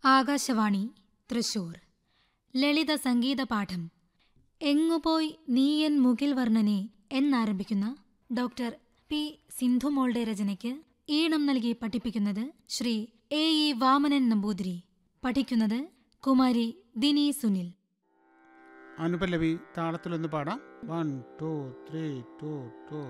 ആകാശവാണി തൃശൂർ ലളിത സംഗീത പാഠം എങ്ങുപോയി നീയൻ മുകിൽ വർണ്ണനെ എന്നാരംഭിക്കുന്ന ഡോക്ടർ പി സിന്ധുമോളുടെ രചനയ്ക്ക് ഈണം നൽകി പഠിപ്പിക്കുന്നത് ശ്രീ എ ഇ വാമനൻ നമ്പൂതിരി. പഠിക്കുന്നത് കുമാരി ദിനി സുനിൽ. അനുപല്ലവി താളത്തിലൊന്ന് പാടാം. 1 2 3 2 2